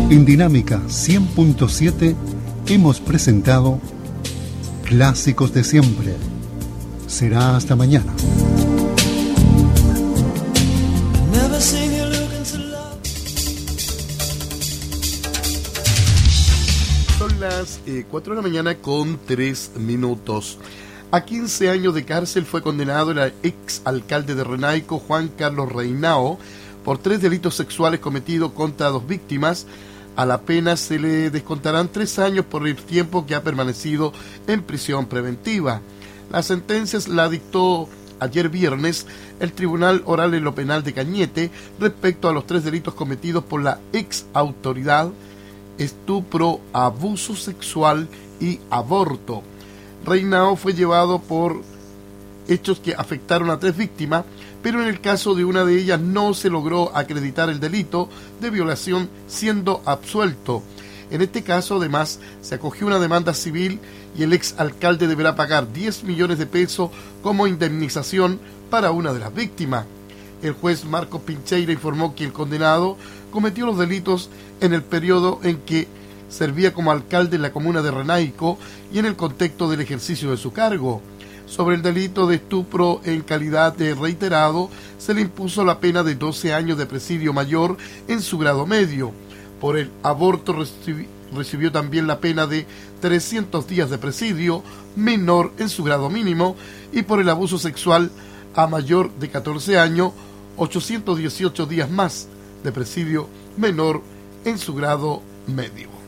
En Dinámica 100.7 hemos presentado Clásicos de Siempre. Será hasta mañana. Son las 4 de la mañana con 3 minutos. A 15 años de cárcel fue condenado el ex alcalde de Renaico, Juan Carlos Reinao, por 3 delitos sexuales cometidos contra 2 víctimas. A la pena se le descontarán 3 años por el tiempo que ha permanecido en prisión preventiva. La sentencia la dictó ayer viernes el Tribunal Oral en lo Penal de Cañete respecto a los 3 delitos cometidos por la ex autoridad: estupro, abuso sexual y aborto. Reinao fue llevado por hechos que afectaron a 3 víctimas, pero en el caso de una de ellas no se logró acreditar el delito de violación, siendo absuelto. En este caso, además, se acogió una demanda civil y el ex alcalde deberá pagar 10 millones de pesos como indemnización para una de las víctimas. El juez Marcos Pincheira informó que el condenado cometió los delitos en el periodo en que servía como alcalde en la comuna de Renaico y en el contexto del ejercicio de su cargo. Sobre el delito de estupro en calidad de reiterado, se le impuso la pena de 12 años de presidio mayor en su grado medio. Por el aborto recibió también la pena de 300 días de presidio menor en su grado mínimo, y por el abuso sexual a mayor de 14 años, 818 días más de presidio menor en su grado medio.